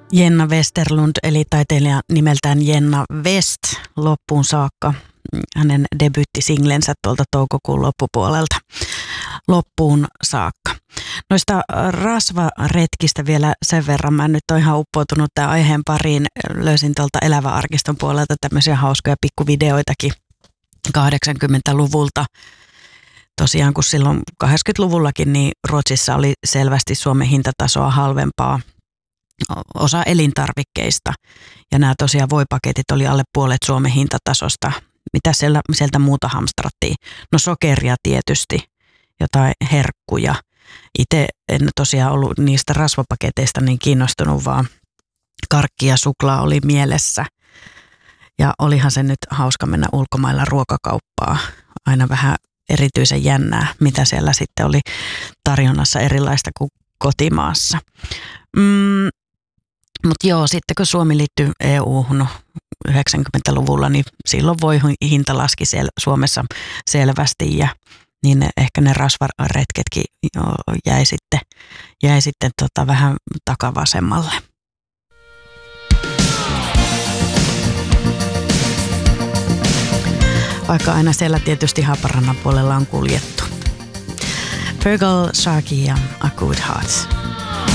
Jenna Westerlund, eli taiteilija nimeltään Jenna West, loppuun saakka. Hänen debyyttisinglensä tuolta toukokuun loppupuolelta loppuun saakka. Noista rasvaretkistä vielä sen verran. Mä nyt oon ihan uppoutunut tämän aiheen pariin. Löysin tuolta Elävä arkiston puolelta tämmöisiä hauskoja pikkuvideoitakin 80-luvulta. Tosiaan kun silloin 80-luvullakin niin Ruotsissa oli selvästi Suomen hintatasoa halvempaa osa elintarvikkeista. Ja nämä tosiaan voipaketit oli alle puolet Suomen hintatasosta. Mitä sieltä muuta hamstrattiin? No sokeria tietysti, jotain herkkuja. Itse en tosiaan ollut niistä rasvapaketeista niin kiinnostunut, vaan karkki ja suklaa oli mielessä. Ja olihan se nyt hauska mennä ulkomailla ruokakauppaa. Aina vähän erityisen jännää, mitä siellä sitten oli tarjonnassa erilaista kuin kotimaassa. Mutta joo, sitten kun Suomi liittyi EU-hun 90-luvulla, niin silloin voi hinta laski Suomessa selvästi ja niin ehkä ne rasvaretketkin jäi sitten vähän takavasemmalle. Vaikka aina siellä tietysti Haaparannan puolella on kuljettu. Fergal, Sharky ja A Good Heart.